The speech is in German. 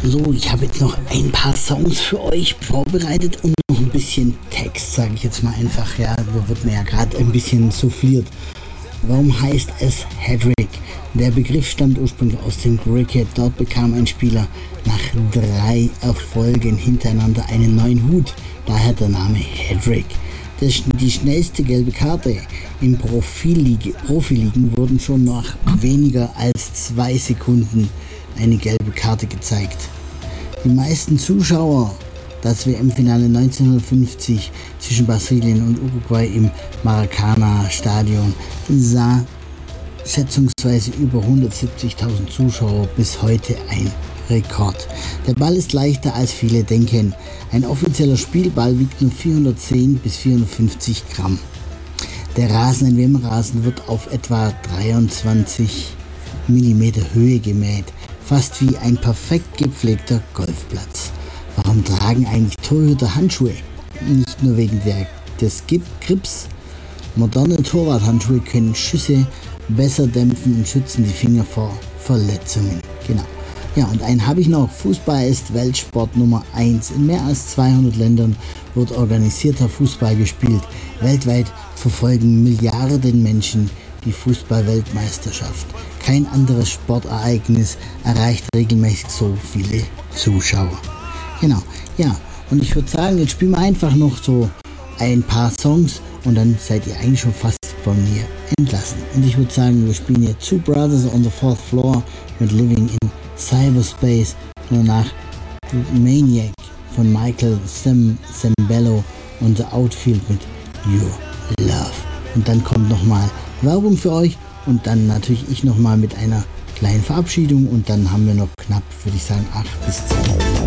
So, ich habe jetzt noch ein paar Songs für euch vorbereitet und noch ein bisschen Text, sage ich jetzt mal einfach. Ja, da wird mir ja gerade ein bisschen souffliert. Warum heißt es Hat-Trick? Der Begriff stammt ursprünglich aus dem Cricket. Dort bekam ein Spieler nach 3 Erfolgen hintereinander einen neuen Hut. Daher der Name Hat-Trick. Die schnellste gelbe Karte im Profiligen wurden schon nach weniger als 2 Sekunden eine gelbe Karte gezeigt. Die meisten Zuschauer, das WM-Finale 1950 zwischen Brasilien und Uruguay im Maracanã-Stadion, sah schätzungsweise über 170.000 Zuschauer, bis heute ein Rekord. Der Ball ist leichter als viele denken. Ein offizieller Spielball wiegt nur 410 bis 450 Gramm. Der Rasen, ein WM-Rasen, wird auf etwa 23 mm Höhe gemäht. Fast wie ein perfekt gepflegter Golfplatz. Warum tragen eigentlich Torhüter Handschuhe? Nicht nur wegen des Grips. Moderne Torwarthandschuhe können Schüsse besser dämpfen und schützen die Finger vor Verletzungen. Genau. Ja, und einen habe ich noch. Fußball ist Weltsport Nummer 1. In mehr als 200 Ländern wird organisierter Fußball gespielt. Weltweit verfolgen Milliarden Menschen die Fußball-Weltmeisterschaft. Kein anderes Sportereignis erreicht regelmäßig so viele Zuschauer. Genau, ja. Und ich würde sagen, jetzt spielen wir einfach noch so ein paar Songs und dann seid ihr eigentlich schon fast von mir entlassen. Und ich würde sagen, wir spielen jetzt Two Brothers on the Fourth Floor mit Living in Cyberspace. Und danach Maniac von Michael Sembello und The Outfield mit Your Love. Und dann kommt nochmal Werbung für euch und dann natürlich ich nochmal mit einer kleinen Verabschiedung und dann haben wir noch knapp, würde ich sagen, 8 bis 10.